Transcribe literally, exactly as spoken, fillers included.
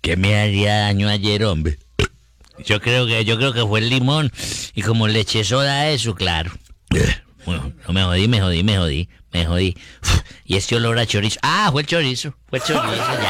¿Qué me haría daño ayer, hombre? Yo creo que, yo creo que fue el limón. Y como le eché soda a eso, claro. Bueno, no me jodí, me jodí, me jodí, me jodí. Y este olor a chorizo. Ah, fue el chorizo. Fue el chorizo, ya.